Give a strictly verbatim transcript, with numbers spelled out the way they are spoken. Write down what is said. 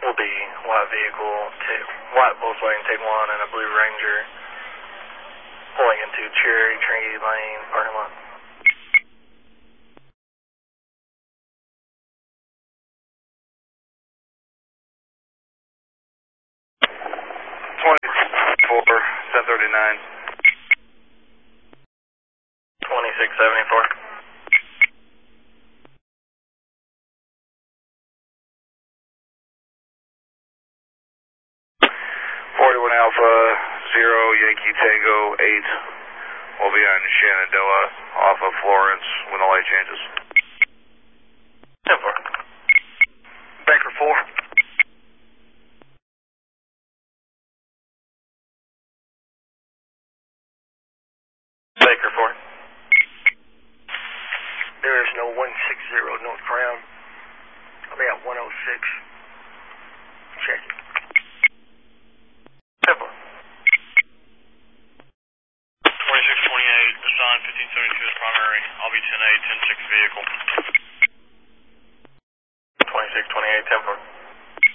will be white vehicle, t- white Volkswagen Tiguan and a Blue Ranger pulling into Cherry Trinity Lane parking lot. twenty-four, ten thirty-nine. twenty-six seventy-four. forty-one Alpha, zero, Yankee Tango, eight. We'll be on Shenandoah off of Florence when the light changes. ten four. Baker four. Baker four. There is no one sixty North Crown. I'll be at one oh six. Check it. ten four. twenty-six twenty-eight, assigned fifteen seventy-two is primary. I'll be ten eight, ten six vehicle.